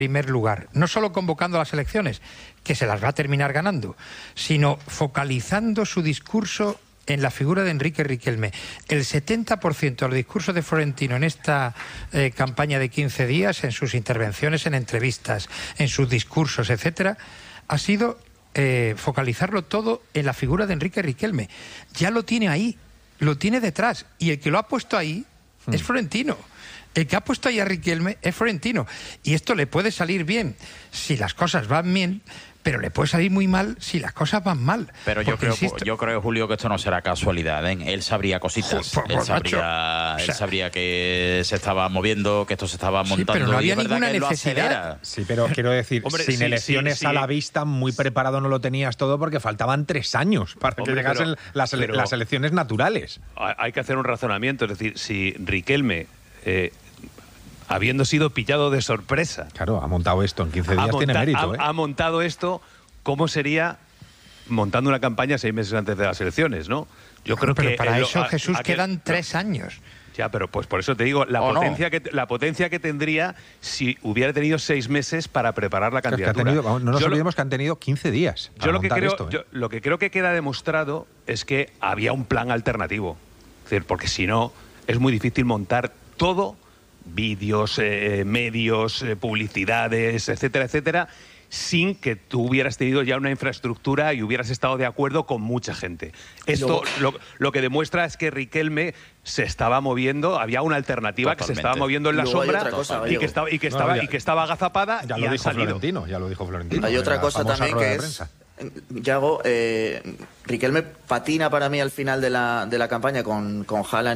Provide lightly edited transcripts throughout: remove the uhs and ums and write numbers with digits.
primer lugar, no solo convocando a las elecciones, que se las va a terminar ganando, sino focalizando su discurso en la figura de Enrique Riquelme. El 70% de los discursos de Florentino en esta campaña de 15 días, en sus intervenciones, en entrevistas, en sus discursos, etcétera, ha sido focalizarlo todo en la figura de Enrique Riquelme. Ya lo tiene ahí, lo tiene detrás, y el que lo ha puesto ahí es Florentino. El que ha puesto ahí a Riquelme es Florentino. Y esto le puede salir bien si las cosas van bien, pero le puede salir muy mal si las cosas van mal. Pero yo creo, Julio, que esto no será casualidad, ¿eh? Él sabría cositas. Él sabría que se estaba moviendo, que esto se estaba montando. Sí, pero no había ninguna necesidad. Sí, pero quiero decir, hombre, sin elecciones a la vista, muy preparado no lo tenías todo, porque faltaban 3 años para que llegasen las elecciones naturales. Hay que hacer un razonamiento. Es decir, si Riquelme, habiendo sido pillado de sorpresa... Claro, ha montado esto en 15 días, tiene mérito. Ha montado esto, ¿cómo sería montando una campaña 6 meses antes de las elecciones, no? Yo creo pero que... para eso, Jesús, quedan 3 años. Ya, pero pues por eso te digo, la potencia que tendría si hubiera tenido 6 meses para preparar la candidatura. No nos olvidemos que han tenido 15 días para montar esto. Lo que creo que queda demostrado es que había un plan alternativo. Es decir, porque si no, es muy difícil montar todo, vídeos, medios, publicidades, etcétera, etcétera, sin que tú hubieras tenido ya una infraestructura y hubieras estado de acuerdo con mucha gente. Esto lo que demuestra es que Riquelme se estaba moviendo, había una alternativa. Totalmente. Que se estaba moviendo en la sombra y que estaba agazapada y ha salido. Ya lo dijo Florentino. Hay otra cosa también que es... Yago, Riquelme patina para mí al final de la campaña con Haaland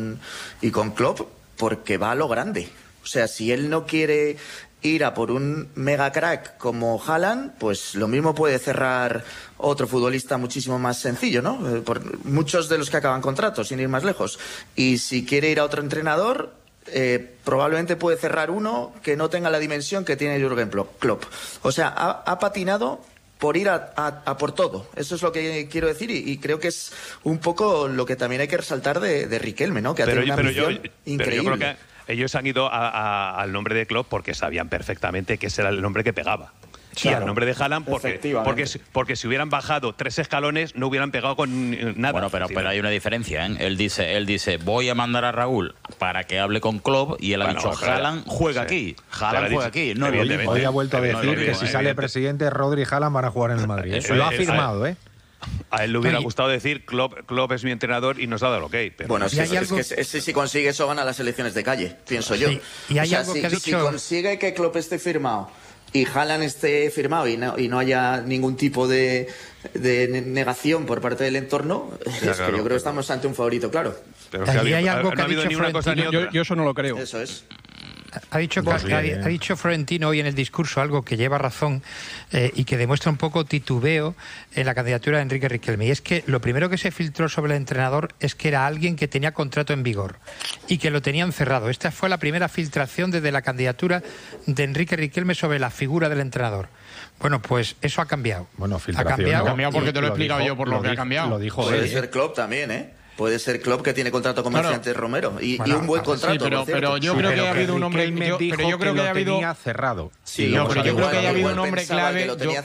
y con Klopp, porque va a lo grande. O sea, si él no quiere ir a por un mega crack como Haaland, pues lo mismo puede cerrar otro futbolista muchísimo más sencillo, ¿no? Por muchos de los que acaban contratos, sin ir más lejos. Y si quiere ir a otro entrenador, probablemente puede cerrar uno que no tenga la dimensión que tiene Jürgen Klopp. O sea, ha patinado por ir a por todo. Eso es lo que quiero decir, y creo que es un poco lo que también hay que resaltar de Riquelme, ¿no? Que ha tenido una ambición increíble. Pero yo creo que ellos han ido al nombre de Klopp porque sabían perfectamente que ese era el nombre que pegaba. Claro. Y al nombre de Haaland porque si hubieran bajado 3 escalones no hubieran pegado con nada. Bueno, pero hay una diferencia, ¿eh? Él dice, voy a mandar a Raúl para que hable con Klopp, y él ha dicho, Haaland juega aquí. Haaland juega aquí. No, hoy ha vuelto a decir que si sale presidente, Rodri y Haaland van a jugar en el Madrid. Eso lo ha afirmado, ¿eh? A él le hubiera gustado decir Klopp es mi entrenador y nos ha dado el ok. Pero... Bueno, si consigue eso gana las elecciones de calle, pienso yo. Y hay algo que ha dicho... Si consigue que Klopp esté firmado y Haaland esté firmado y no haya ningún tipo de negación por parte del entorno, yo creo que estamos ante un favorito, claro. Pero hay algo que ha dicho Florentino. Yo eso no lo creo. Eso es. Ha dicho Florentino hoy en el discurso algo que lleva razón y que demuestra un poco titubeo en la candidatura de Enrique Riquelme. Y es que lo primero que se filtró sobre el entrenador es que era alguien que tenía contrato en vigor y que lo tenían cerrado. Esta fue la primera filtración desde la candidatura de Enrique Riquelme sobre la figura del entrenador. Bueno, pues eso ha cambiado. Bueno, filtración. Ha cambiado porque te lo he explicado yo por lo que ha cambiado. Lo dijo Puede ser Klopp también, ¿eh? Puede ser Klopp, que tiene contrato con Mercedes Romero y un buen contrato. Sí, pero yo creo que ha habido un hombre pero yo creo que ha habido cerrado. Sí, yo creo que haya habido un hombre clave.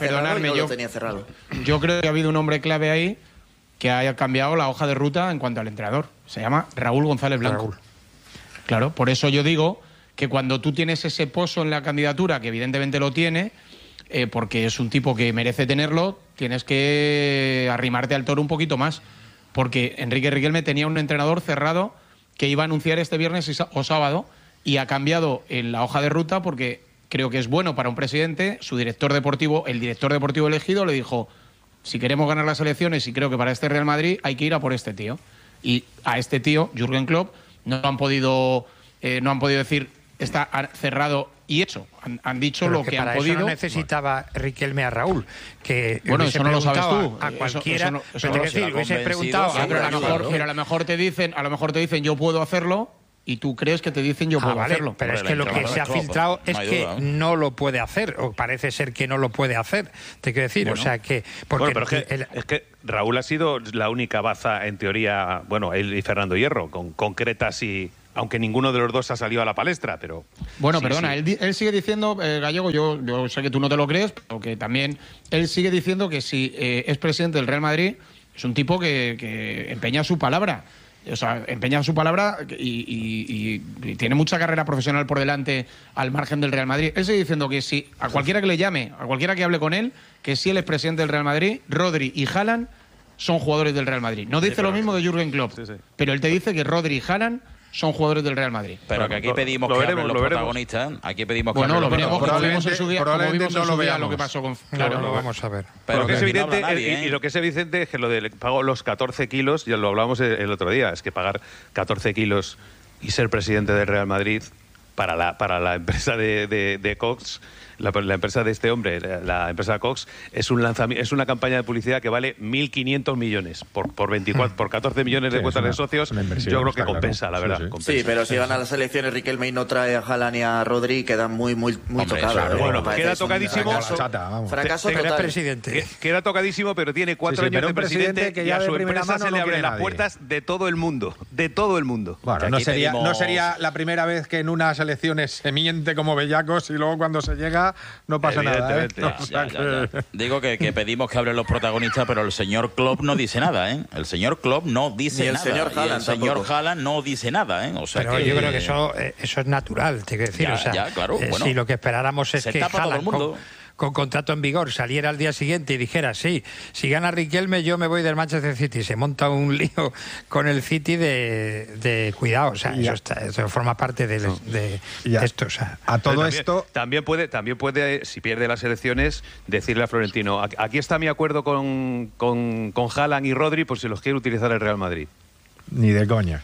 Yo creo que ha habido un hombre clave ahí que haya cambiado la hoja de ruta en cuanto al entrenador. Se llama Raúl González Blanco. Claro, por eso yo digo que cuando tú tienes ese pozo en la candidatura, que evidentemente lo tiene, porque es un tipo que merece tenerlo, tienes que arrimarte al toro un poquito más. Porque Enrique Riquelme tenía un entrenador cerrado que iba a anunciar este viernes o sábado, y ha cambiado en la hoja de ruta porque creo que es bueno para un presidente. Su director deportivo, el director deportivo elegido, le dijo, si queremos ganar las elecciones y creo que para este Real Madrid hay que ir a por este tío. Y a este tío, Jürgen Klopp, no han podido decir está cerrado y hecho. Han dicho lo que han podido. Eso no necesitaba Riquelme a Raúl, que bueno, eso no lo sabes tú. A cualquiera, eso no hubiese preguntado. Pero a lo mejor te dicen yo puedo hacerlo, y tú crees que te dicen yo puedo hacerlo. Pero es que lo que se ha filtrado es que no lo puede hacer, o parece ser que no lo puede hacer. Te quiero decir, o sea que... es que Raúl ha sido la única baza, en teoría, bueno, él y Fernando Hierro, con concretas y aunque ninguno de los dos ha salido a la palestra, pero... Bueno, sí, perdona, sí. Él sigue diciendo, Gallego, yo sé que tú no te lo crees, pero que también él sigue diciendo que si es presidente del Real Madrid, es un tipo que empeña su palabra. O sea, empeña su palabra y tiene mucha carrera profesional por delante al margen del Real Madrid. Él sigue diciendo que si a cualquiera que le llame, a cualquiera que hable con él, que si él es presidente del Real Madrid, Rodri y Haaland son jugadores del Real Madrid. No dice lo mismo de Jürgen Klopp, pero él te dice que Rodri y Haaland son jugadores del Real Madrid. Pero que aquí pedimos que hablen los protagonistas. Aquí pedimos que bueno, hablen lo los veremos en su día, como vimos en su día lo que pasó con... Claro, lo vamos a ver. Pero lo que es evidente, nadie, y lo que es evidente es que lo de pago los 14 kilos, ya lo hablamos el otro día, es que pagar 14 kilos y ser presidente del Real Madrid para la empresa de Cox, la empresa de este hombre, la empresa Cox, es una campaña de publicidad que vale 1.500 millones por 14 millones de cuotas de socios. Yo creo que compensa, claro. La verdad. Sí, compensa. sí, pero si gana las elecciones Riquelme y no trae a Haaland y a Rodri, quedan muy tocados. Claro, bueno, queda tocadísimo. Fracaso total. Presidente. Queda tocadísimo, pero tiene 4 años de presidente que y ya a de su primera empresa mano se le no abren quiere las nadie. puertas de todo el mundo. De todo el mundo. Bueno, no sería la primera vez que en unas elecciones se miente como bellacos y luego cuando se llega no pasa nada. Ya. Digo que pedimos que hablen los protagonistas, pero el señor Klopp no dice nada, ¿eh? El señor Klopp no dice Ni el nada. señor Haaland y el señor tampoco. Haaland no dice nada, ¿eh? O sea Pero yo creo que eso es natural, te quiero decir. Ya, o sea, ya, claro, bueno. si lo que esperáramos es Se que tapa todo el Haaland mundo. con contrato en vigor saliera al día siguiente y dijera, sí, si gana Riquelme yo me voy del Manchester City, se monta un lío con el City de cuidado, o sea, eso forma parte de esto. O sea. A todo También, esto... También puede, si pierde las elecciones, decirle a Florentino, aquí está mi acuerdo con Haaland y Rodri, por si los quiere utilizar el Real Madrid. Ni de coña.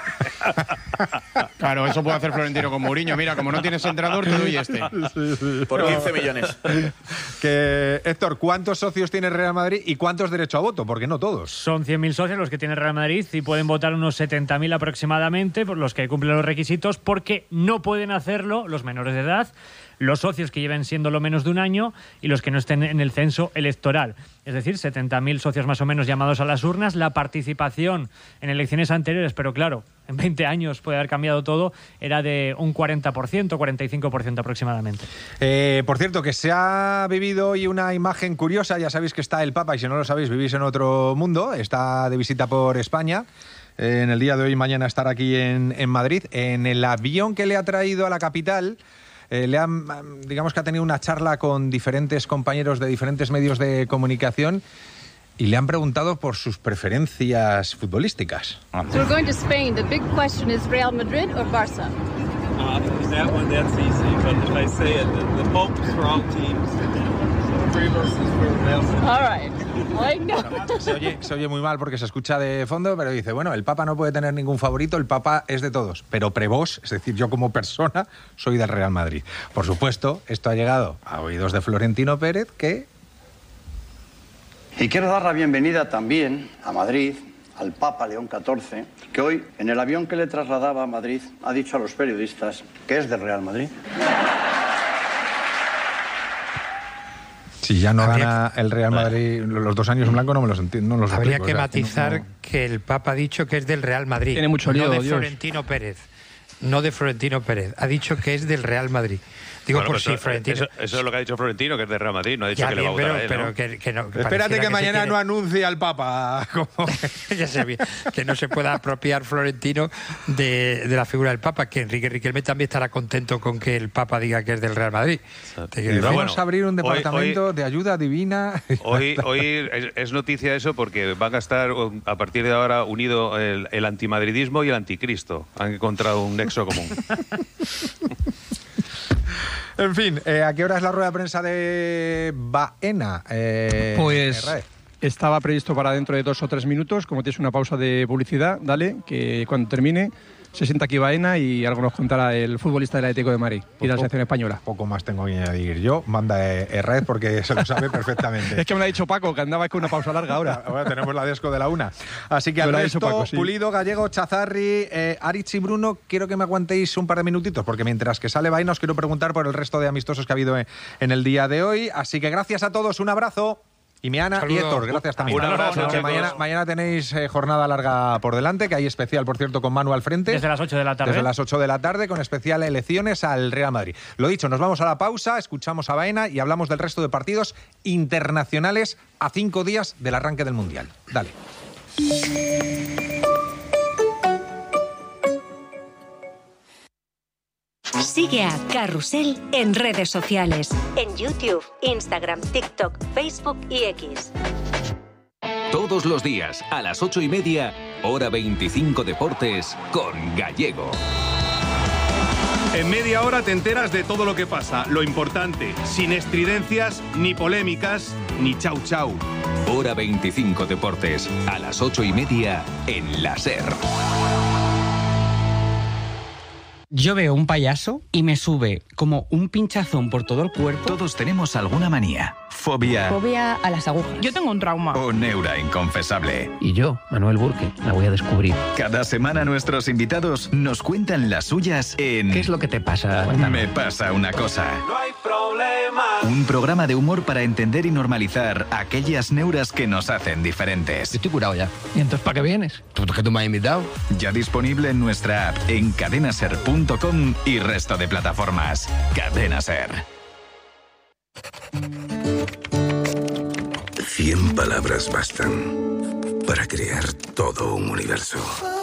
Claro, eso puede hacer Florentino con Mourinho. Mira, como no tienes entrenador, te doy este. Por 15 millones. Héctor, ¿cuántos socios tiene el Real Madrid y cuántos derecho a voto? Porque no todos. Son 100.000 socios los que tiene el Real Madrid y pueden votar unos 70.000 aproximadamente, por los que cumplen los requisitos, porque no pueden hacerlo los menores de edad, los socios que lleven siendo lo menos de un año y los que no estén en el censo electoral. Es decir, 70.000 socios más o menos llamados a las urnas. La participación en elecciones anteriores, pero claro, en 20 años puede haber cambiado todo, era de un 40%, 45% aproximadamente. Por cierto, que se ha vivido hoy una imagen curiosa. Ya sabéis que está el Papa y si no lo sabéis vivís en otro mundo. Está de visita por España. En el día de hoy y mañana estará aquí en Madrid. En el avión que le ha traído a la capital... digamos que ha tenido una charla con diferentes compañeros de diferentes medios de comunicación y le han preguntado por sus preferencias futbolísticas. So we're going to Spain. The big question is Real Madrid or Barça? That one, that's easy. But if I say it, the Pope's for all teams. Three versus for Real Madrid. All right. Like, no. Se oye muy mal porque se escucha de fondo, pero dice, bueno, el Papa no puede tener ningún favorito, el Papa es de todos, pero prevós, es decir, yo como persona soy del Real Madrid. Por supuesto, esto ha llegado a oídos de Florentino Pérez, que... Y quiero dar la bienvenida también a Madrid, al Papa León XIV, que hoy, en el avión que le trasladaba a Madrid, ha dicho a los periodistas que es del Real Madrid. Si ya no gana el Real Madrid los 2 años en blanco, no me los entiendo. No los Habría explico, que o sea, matizar que el Papa ha dicho que es del Real Madrid. Tiene mucho lío, no de Dios. Florentino Pérez. No de Florentino Pérez. Ha dicho que es del Real Madrid. Digo, Bueno, por si Florentino... Eso es lo que ha dicho Florentino, que es de Real Madrid. No ha dicho Ya que le va a bien, votar a él, pero ¿no? que no, Espérate pareciera que mañana se no anuncie al Papa. ya sabía, que no se pueda apropiar Florentino de la figura del Papa, que Enrique Riquelme también estará contento con que el Papa diga que es del Real Madrid. Y vamos a abrir un hoy- departamento de ayuda divina. Hoy es noticia eso porque van a estar a partir de ahora unido el antimadridismo y el anticristo. Han encontrado un nexo común. En fin, ¿a qué hora es la rueda de prensa de Baena? Pues Rae? estaba previsto para dentro de 2 o 3 minutos. Como tienes una pausa de publicidad, dale, que cuando termine se sienta aquí Baena y algo nos contará el futbolista del Atlético de Madrid y de la selección española. Poco más tengo que añadir yo. Manda Red porque se lo sabe perfectamente. Es que me lo ha dicho Paco, que andaba con una pausa larga ahora. Ahora tenemos la desco de la 1. Así que al Me lo ha resto, dicho Paco, sí. Pulido, Gallego, Chazarri, Aritz y Bruno, quiero que me aguantéis un par de minutitos, porque mientras que sale Baena os quiero preguntar por el resto de amistosos que ha habido en el día de hoy. Así que gracias a todos, un abrazo. Y Miana y Héctor, gracias también. Un abrazo, mañana tenéis jornada larga por delante, que hay especial, por cierto, con Manu al frente. Desde las 8 de la tarde. Desde las 8 de la tarde, con especial elecciones al Real Madrid. Lo dicho, nos vamos a la pausa, escuchamos a Baena y hablamos del resto de partidos internacionales a 5 días del arranque del Mundial. Dale. Sigue a Carrusel en redes sociales. En YouTube, Instagram, TikTok, Facebook y X. Todos los días, a las 8:30, Hora 25 Deportes, con Gallego. En media hora te enteras de todo lo que pasa. Lo importante, sin estridencias, ni polémicas, ni chau chau. Hora 25 Deportes, a las 8:30, en la SER. Yo veo un payaso y me sube como un pinchazón por todo el cuerpo. Todos tenemos alguna manía, fobia Fobia a las agujas. Yo tengo un trauma. o neura inconfesable. Y yo, Manuel Burke, la voy a descubrir. Cada semana nuestros invitados nos cuentan las suyas en... ¿Qué es lo que te pasa? Me pasa una cosa. No hay problema. Un programa de humor para entender y normalizar aquellas neuras que nos hacen diferentes. Yo estoy curado ya. ¿Y entonces para qué vienes? ¿Tú que tú me has invitado? Ya disponible en nuestra app, en cadenaser.com y resto de plataformas. Cadena Ser. 100 palabras bastan para crear todo un universo.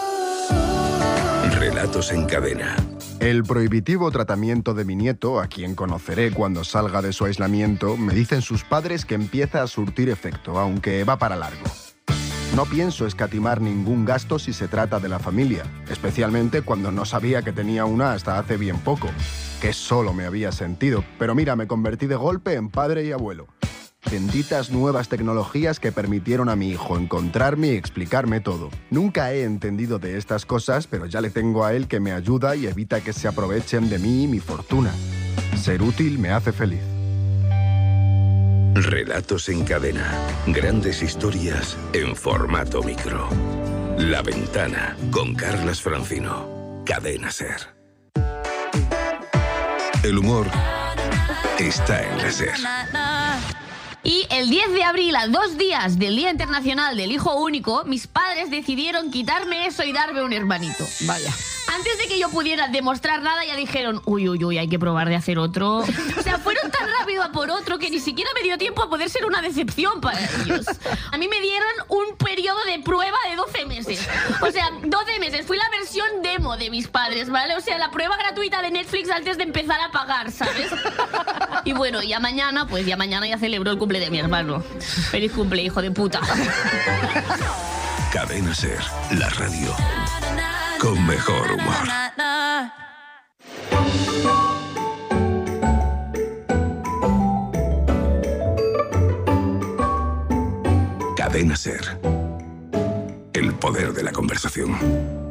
Relatos en cadena. El prohibitivo tratamiento de mi nieto, a quien conoceré cuando salga de su aislamiento, me dicen sus padres que empieza a surtir efecto, aunque va para largo. No pienso escatimar ningún gasto si se trata de la familia, especialmente cuando no sabía que tenía una hasta hace bien poco, que solo me había sentido. Pero mira, me convertí de golpe en padre y abuelo. Benditas nuevas tecnologías que permitieron a mi hijo encontrarme y explicarme todo. Nunca he entendido de estas cosas, pero ya le tengo a él que me ayuda y evita que se aprovechen de mí y mi fortuna. Ser útil me hace feliz. Relatos en cadena. Grandes historias en formato micro. La Ventana, con Carlas Francino. Cadena Ser. El humor está en la SER. Y el 10 de abril, a 2 días del Día Internacional del Hijo Único, mis padres decidieron quitarme eso y darme un hermanito. Vaya. Antes de que yo pudiera demostrar nada, ya dijeron, uy, hay que probar de hacer otro. O sea, fueron tan rápido a por otro que ni siquiera me dio tiempo a poder ser una decepción para ellos. A mí me dieron un periodo de prueba de 12 meses. O sea, 12 meses. Fui la versión demo de mis padres, ¿vale? O sea, la prueba gratuita de Netflix antes de empezar a pagar, ¿sabes? Y bueno, ya mañana ya celebro el cumple de mi hermano. Feliz cumple, hijo de puta. Cadena Ser, la radio con mejor humor. Cadena Ser. El poder de la conversación.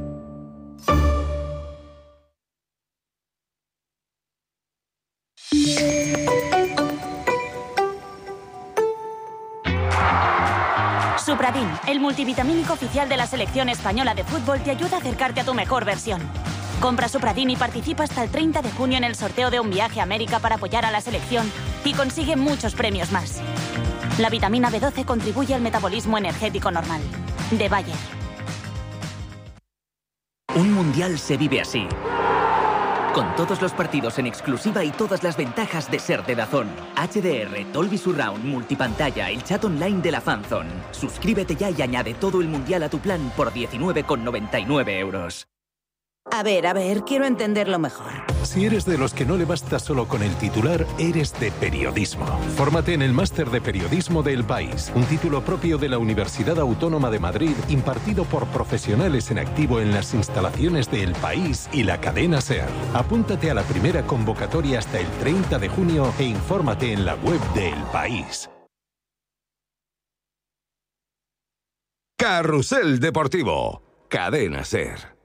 Supradin, el multivitamínico oficial de la selección española de fútbol, te ayuda a acercarte a tu mejor versión. Compra Supradin y participa hasta el 30 de junio en el sorteo de un viaje a América para apoyar a la selección y consigue muchos premios más. La vitamina B12 contribuye al metabolismo energético normal. De Bayer. Un mundial se vive así. Con todos los partidos en exclusiva y todas las ventajas de ser de DAZN. HDR, Dolby Surround, multipantalla, el chat online de la Fanzone. Suscríbete ya y añade todo el mundial a tu plan por 19,99 euros. A ver, quiero entenderlo mejor. Si eres de los que no le basta solo con el titular, eres de periodismo. Fórmate en el Máster de Periodismo de El País, un título propio de la Universidad Autónoma de Madrid, impartido por profesionales en activo en las instalaciones de El País y la cadena SER. Apúntate a la primera convocatoria hasta el 30 de junio e infórmate en la web de El País. Carrusel Deportivo. Cadena SER.